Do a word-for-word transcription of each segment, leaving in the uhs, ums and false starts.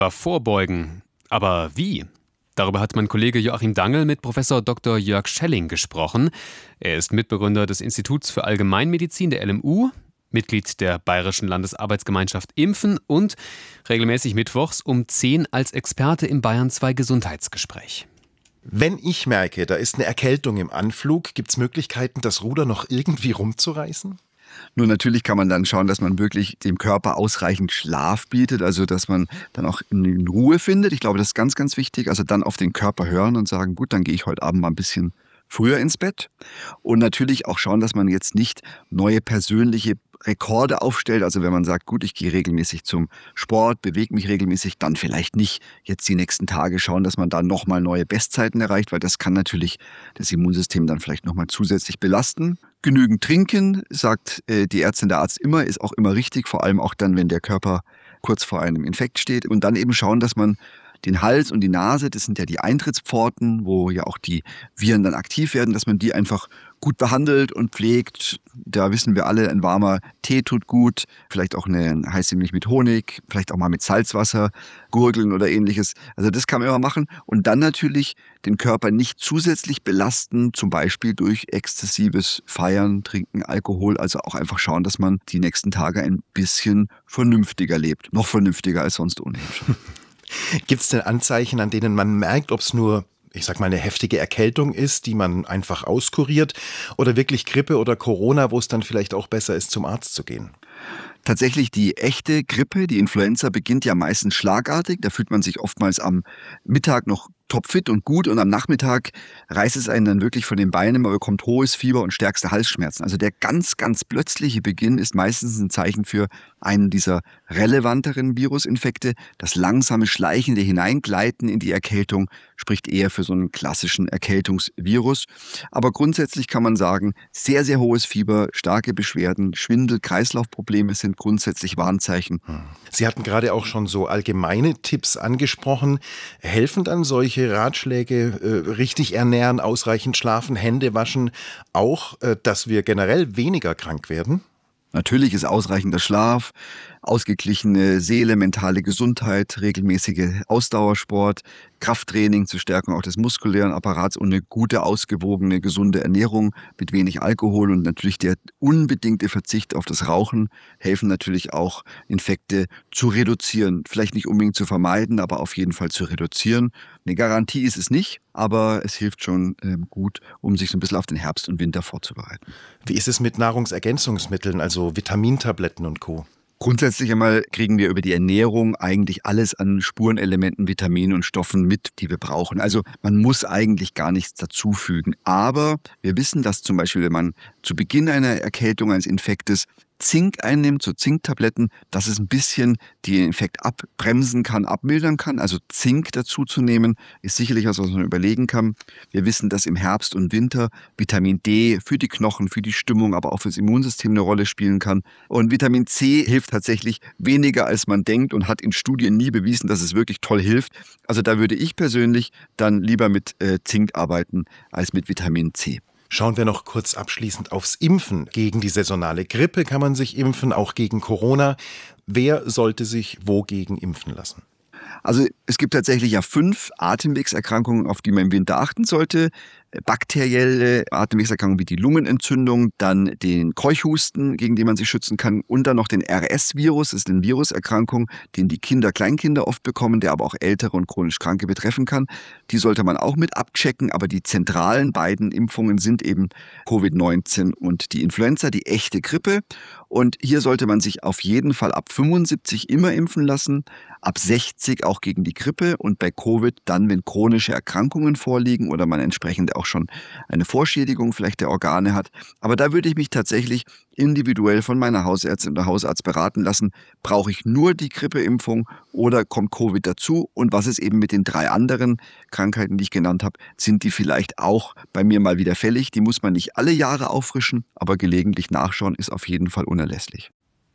Vorbeugen. Aber wie? Darüber hat mein Kollege Joachim Dangl mit Professor Doktor Jörg Schelling gesprochen. Er ist Mitbegründer des Instituts für Allgemeinmedizin der L M U, Mitglied der Bayerischen Landesarbeitsgemeinschaft Impfen und regelmäßig mittwochs um zehn als Experte im Bayern zwei Gesundheitsgespräch. Wenn ich merke, da ist eine Erkältung im Anflug, gibt es Möglichkeiten, das Ruder noch irgendwie rumzureißen? Nur natürlich kann man dann schauen, dass man wirklich dem Körper ausreichend Schlaf bietet, also dass man dann auch in Ruhe findet. Ich glaube, das ist ganz, ganz wichtig. Also dann auf den Körper hören und sagen, gut, dann gehe ich heute Abend mal ein bisschen früher ins Bett. Und natürlich auch schauen, dass man jetzt nicht neue persönliche Rekorde aufstellt. Also wenn man sagt, gut, ich gehe regelmäßig zum Sport, bewege mich regelmäßig, dann vielleicht nicht jetzt die nächsten Tage schauen, dass man da nochmal neue Bestzeiten erreicht, weil das kann natürlich das Immunsystem dann vielleicht nochmal zusätzlich belasten. Genügend trinken, sagt äh, die Ärztin, der Arzt immer, ist auch immer richtig, vor allem auch dann, wenn der Körper kurz vor einem Infekt steht. Und dann eben schauen, dass man den Hals und die Nase, das sind ja die Eintrittspforten, wo ja auch die Viren dann aktiv werden, dass man die einfach gut behandelt und pflegt. Da wissen wir alle, ein warmer Tee tut gut, vielleicht auch eine heiße Milch mit Honig, vielleicht auch mal mit Salzwasser gurgeln oder ähnliches. Also das kann man immer machen. Und dann natürlich den Körper nicht zusätzlich belasten, zum Beispiel durch exzessives Feiern, Trinken, Alkohol. Also auch einfach schauen, dass man die nächsten Tage ein bisschen vernünftiger lebt. Noch vernünftiger als sonst ohnehin schon. Gibt es denn Anzeichen, an denen man merkt, ob es nur, ich sag mal, eine heftige Erkältung ist, die man einfach auskuriert, oder wirklich Grippe oder Corona, wo es dann vielleicht auch besser ist, zum Arzt zu gehen? Tatsächlich die echte Grippe, die Influenza, beginnt ja meistens schlagartig. Da fühlt man sich oftmals am Mittag noch topfit und gut und am Nachmittag reißt es einen dann wirklich von den Beinen, man bekommt hohes Fieber und stärkste Halsschmerzen. Also der ganz, ganz plötzliche Beginn ist meistens ein Zeichen für einen dieser relevanteren Virusinfekte. Das langsame, schleichende Hineingleiten in die Erkältung spricht eher für so einen klassischen Erkältungsvirus. Aber grundsätzlich kann man sagen, sehr, sehr hohes Fieber, starke Beschwerden, Schwindel, Kreislaufprobleme sind grundsätzlich Warnzeichen. Sie hatten gerade auch schon so allgemeine Tipps angesprochen. Helfen dann solche Ratschläge, äh, richtig ernähren, ausreichend schlafen, Hände waschen, auch, äh, dass wir generell weniger krank werden? Natürlich ist ausreichender Schlaf, ausgeglichene Seele, mentale Gesundheit, regelmäßige Ausdauersport, Krafttraining zur Stärkung auch des muskulären Apparats und eine gute, ausgewogene, gesunde Ernährung mit wenig Alkohol und natürlich der unbedingte Verzicht auf das Rauchen helfen natürlich auch, Infekte zu reduzieren. Vielleicht nicht unbedingt zu vermeiden, aber auf jeden Fall zu reduzieren. Eine Garantie ist es nicht, aber es hilft schon ähm, gut, um sich so ein bisschen auf den Herbst und Winter vorzubereiten. Wie ist es mit Nahrungsergänzungsmitteln, also Vitamintabletten und Co.? Grundsätzlich einmal kriegen wir über die Ernährung eigentlich alles an Spurenelementen, Vitaminen und Stoffen mit, die wir brauchen. Also man muss eigentlich gar nichts dazufügen. Aber wir wissen, dass zum Beispiel, wenn man zu Beginn einer Erkältung, eines Infektes Zink einnimmt, so Zinktabletten, dass es ein bisschen den Infekt abbremsen kann, abmildern kann. Also Zink dazu zu nehmen, ist sicherlich was, was man überlegen kann. Wir wissen, dass im Herbst und Winter Vitamin D für die Knochen, für die Stimmung, aber auch fürs Immunsystem eine Rolle spielen kann. Und Vitamin C hilft tatsächlich weniger, als man denkt und hat in Studien nie bewiesen, dass es wirklich toll hilft. Also da würde ich persönlich dann lieber mit äh, Zink arbeiten als mit Vitamin C. Schauen wir noch kurz abschließend aufs Impfen. Gegen die saisonale Grippe kann man sich impfen, auch gegen Corona. Wer sollte sich wogegen impfen lassen? Also es gibt tatsächlich ja fünf Atemwegserkrankungen, auf die man im Winter achten sollte. Bakterielle Atemwegserkrankungen wie die Lungenentzündung, dann den Keuchhusten, gegen den man sich schützen kann, und dann noch den R S-Virus, das ist eine Viruserkrankung, den die Kinder, Kleinkinder oft bekommen, der aber auch Ältere und chronisch Kranke betreffen kann. Die sollte man auch mit abchecken, aber die zentralen beiden Impfungen sind eben Covid neunzehn und die Influenza, die echte Grippe. Und hier sollte man sich auf jeden Fall ab fünfundsiebzig immer impfen lassen, ab sechzig auch gegen die Grippe und bei Covid dann, wenn chronische Erkrankungen vorliegen oder man entsprechend auch schon eine Vorschädigung vielleicht der Organe hat. Aber da würde ich mich tatsächlich individuell von meiner Hausärztin oder Hausarzt beraten lassen, brauche ich nur die Grippeimpfung oder kommt Covid dazu? Und was ist eben mit den drei anderen Krankheiten, die ich genannt habe, sind die vielleicht auch bei mir mal wieder fällig? Die muss man nicht alle Jahre auffrischen, aber gelegentlich nachschauen ist auf jeden Fall unerlässlich.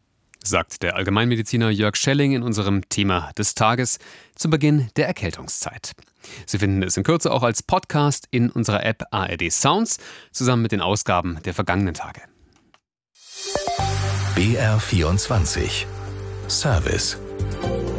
Sagt der Allgemeinmediziner Jörg Schelling in unserem Thema des Tages zu Beginn der Erkältungszeit. Sie finden es in Kürze auch als Podcast in unserer App A R D Sounds, zusammen mit den Ausgaben der vergangenen Tage. B R vierundzwanzig Service